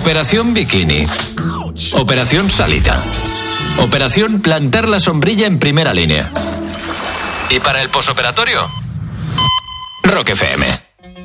Operación Bikini. Operación Salita. Operación Plantar la sombrilla en primera línea. Y para el posoperatorio, Rock FM.